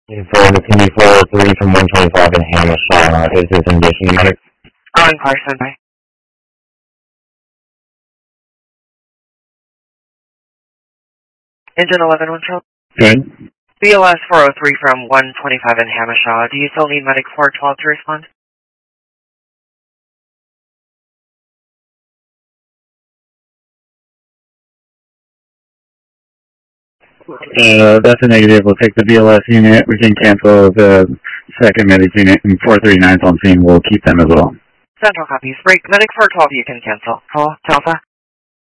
For the TV 403 from 125 in Hammershaw, is this in addition medic? On Carson, bye. Engine 11 Control. Good. BLS 403 from 125 in Hammershaw. Do you still need medic 412 to respond? That's a negative. We'll take the BLS unit. We can cancel the second medic unit, and 439's on scene. We'll keep them as well. Central copies. Break. Medic 412 you can cancel. Call Alpha.